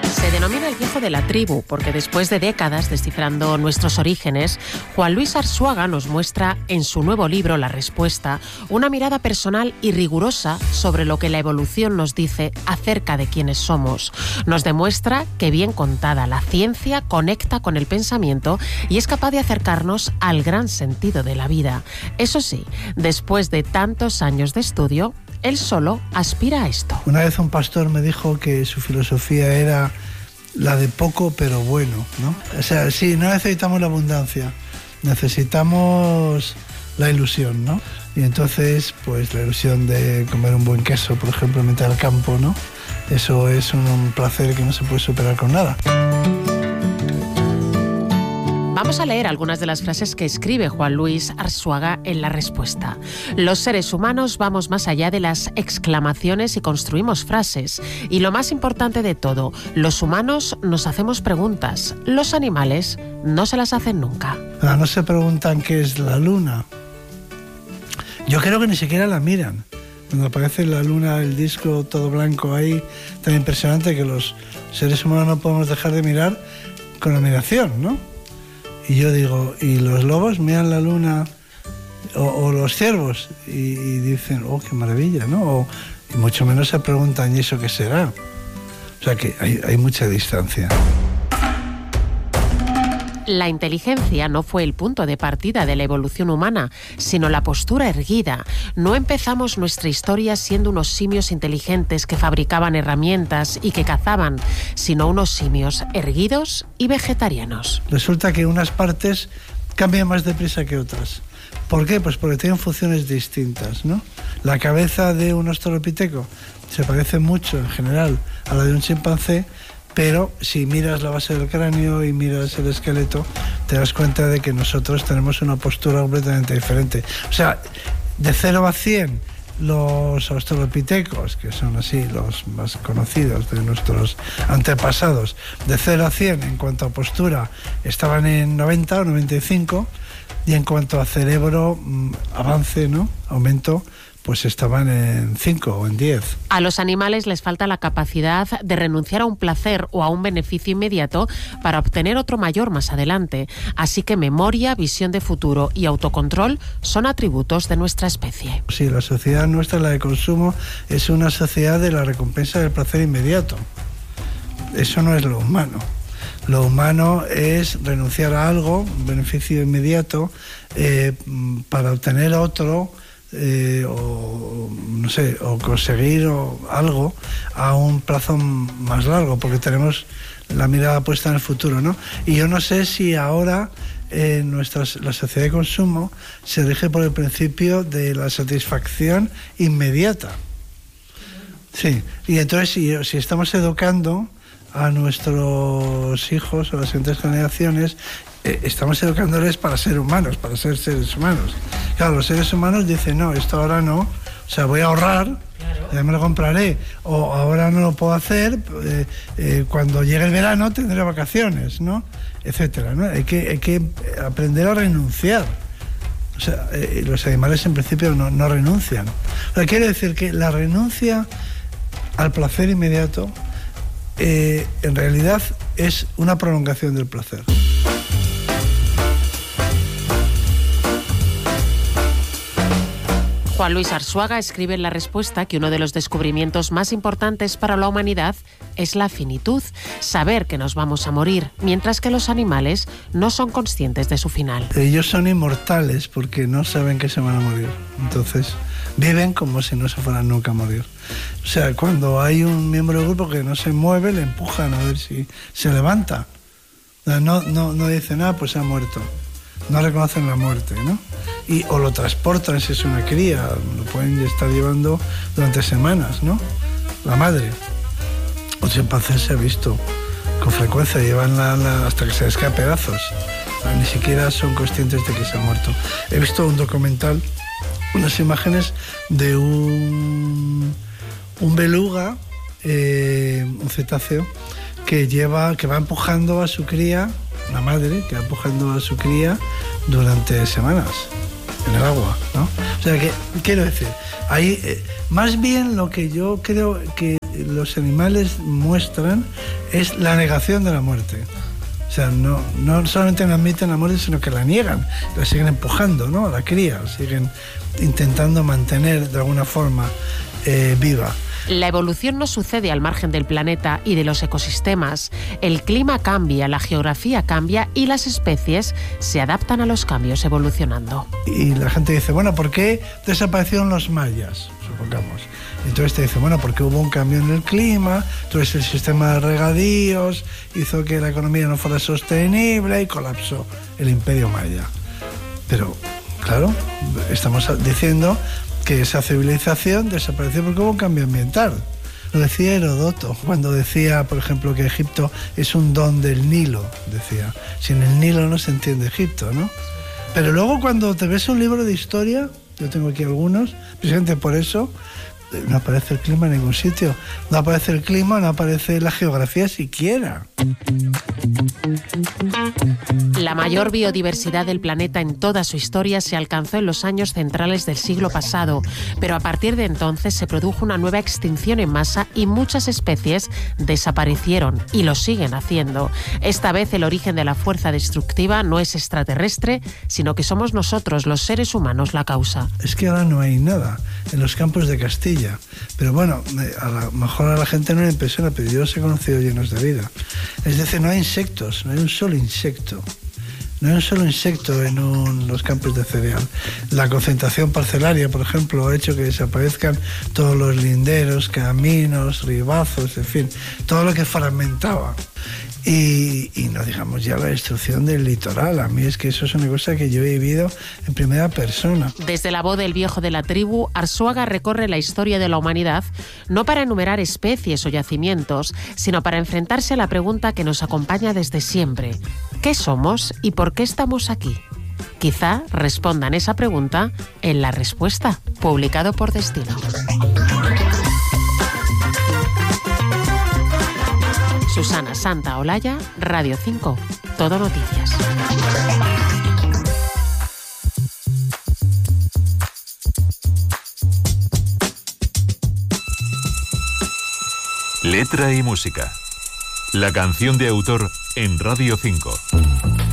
Se denomina el viejo de la tribu porque después de décadas descifrando nuestros orígenes, Juan Luis Arzuaga nos muestra en su nuevo libro La Respuesta una mirada personal y rigurosa sobre lo que la evolución nos dice acerca de quiénes somos. Nos demuestra que bien contada la ciencia conecta con el pensamiento y es capaz de acercarnos al gran sentido de la vida. Eso sí, después de tantos años de estudio, él solo aspira a esto. Una vez un pastor me dijo que su filosofía era la de poco pero bueno, ¿no? O sea, sí, no necesitamos la abundancia, necesitamos la ilusión, ¿no? Y entonces, pues la ilusión de comer un buen queso, por ejemplo, en mitad del campo, ¿no? Eso es un placer que no se puede superar con nada. Vamos a leer algunas de las frases que escribe Juan Luis Arzuaga en La Respuesta. Los seres humanos vamos más allá de las exclamaciones y construimos frases. Y lo más importante de todo, los humanos nos hacemos preguntas. Los animales no se las hacen nunca. No se preguntan qué es la luna. Yo creo que ni siquiera la miran. Cuando aparece la luna, el disco todo blanco ahí, tan impresionante que los seres humanos no podemos dejar de mirar con admiración, ¿no? Y yo digo, ¿y los lobos miran la luna o los ciervos? Y dicen, oh, qué maravilla, ¿no? Y mucho menos se preguntan, ¿y eso qué será? O sea que hay mucha distancia. La inteligencia no fue el punto de partida de la evolución humana, sino la postura erguida. No empezamos nuestra historia siendo unos simios inteligentes que fabricaban herramientas y que cazaban, sino unos simios erguidos y vegetarianos. Resulta que unas partes cambian más deprisa que otras. ¿Por qué? Pues porque tienen funciones distintas, ¿no? La cabeza de un australopiteco se parece mucho, en general, a la de un chimpancé, pero si miras la base del cráneo y miras el esqueleto, te das cuenta de que nosotros tenemos una postura completamente diferente. O sea, de 0 a 100, los australopitecos, que son así los más conocidos de nuestros antepasados, de 0 a 100 en cuanto a postura estaban en 90 o 95, y en cuanto a cerebro, avance, ¿no? Aumento, pues estaban en 5 o en 10. A los animales les falta la capacidad de renunciar a un placer o a un beneficio inmediato para obtener otro mayor más adelante. Así que memoria, visión de futuro y autocontrol son atributos de nuestra especie. Sí, la sociedad nuestra, la de consumo, es una sociedad de la recompensa del placer inmediato. Eso no es lo humano. Lo humano es renunciar a algo, un beneficio inmediato, para obtener otro, o no sé, o conseguir algo a un plazo más largo, porque tenemos la mirada puesta en el futuro, ¿no? Y yo no sé si ahora la sociedad de consumo se rige por el principio de la satisfacción inmediata. Sí, y entonces si estamos educando a nuestros hijos o a las siguientes generaciones, estamos educándoles para ser humanos, para ser seres humanos. Claro, los seres humanos dicen, no, esto ahora no, o sea, voy a ahorrar, claro, ya me lo compraré, o ahora no lo puedo hacer, cuando llegue el verano tendré vacaciones, ¿no? Etcétera, ¿no? Hay que aprender a renunciar. O sea, los animales en principio no renuncian. O sea, quiere decir que la renuncia al placer inmediato en realidad es una prolongación del placer. Juan Luis Arzuaga escribe en La Respuesta que uno de los descubrimientos más importantes para la humanidad es la finitud, saber que nos vamos a morir, mientras que los animales no son conscientes de su final. Ellos son inmortales porque no saben que se van a morir, entonces viven como si no se fueran nunca a morir. O sea, cuando hay un miembro del grupo que no se mueve, le empujan a ver si se levanta. No dicen, pues se ha muerto. No reconocen la muerte, ¿no? O lo transportan si es una cría, lo pueden estar llevando durante semanas, ¿no? La madre. Los chimpancés se ha visto con frecuencia, llevan hasta que se les cae a pedazos. Ni siquiera son conscientes de que se ha muerto. He visto un documental, unas imágenes de un beluga, un cetáceo, que va empujando a su cría, la madre que va empujando a su cría durante semanas en el agua, ¿no? O sea, que quiero decir, ahí más bien lo que yo creo que los animales muestran es la negación de la muerte. O sea, no solamente no admiten la muerte, sino que la niegan, la siguen empujando, ¿no?, a la cría, siguen intentando mantener de alguna forma viva. La evolución no sucede al margen del planeta y de los ecosistemas. El clima cambia, la geografía cambia y las especies se adaptan a los cambios evolucionando. Y la gente dice, bueno, ¿por qué desaparecieron los mayas? Supongamos. Entonces te dice, bueno, porque hubo un cambio en el clima, entonces el sistema de regadíos hizo que la economía no fuera sostenible y colapsó el imperio maya. Pero, claro, estamos diciendo que esa civilización desapareció porque hubo un cambio ambiental. Lo decía Heródoto, cuando decía, por ejemplo, que Egipto es un don del Nilo, decía. Sin el Nilo no se entiende Egipto, ¿no? Pero luego cuando te ves un libro de historia, yo tengo aquí algunos, precisamente por eso, no aparece el clima en ningún sitio. No aparece el clima, no aparece la geografía siquiera. La mayor biodiversidad del planeta en toda su historia se alcanzó en los años centrales del siglo pasado, pero a partir de entonces se produjo una nueva extinción en masa y muchas especies desaparecieron y lo siguen haciendo. Esta vez el origen de la fuerza destructiva no es extraterrestre, sino que somos nosotros, los seres humanos, la causa. Es que ahora no hay nada en los campos de Castilla. Pero bueno, a lo mejor a la gente no le impresiona, pero yo los he conocido llenos de vida. Es decir, no hay insectos, no hay un solo insecto. No hay un solo insecto en los campos de cereal. La concentración parcelaria, por ejemplo, ha hecho que desaparezcan todos los linderos, caminos, ribazos, en fin, todo lo que fragmentaba. Y no digamos ya la destrucción del litoral. A mí es que eso es una cosa que yo he vivido en primera persona. Desde la voz del viejo de la tribu, Arzuaga recorre la historia de la humanidad no para enumerar especies o yacimientos, sino para enfrentarse a la pregunta que nos acompaña desde siempre: ¿qué somos y por qué estamos aquí? Quizá respondan esa pregunta en La Respuesta, publicado por Destino. Susana Santaolalla, Radio 5, Todo Noticias. Letra y música. La canción de autor en Radio 5.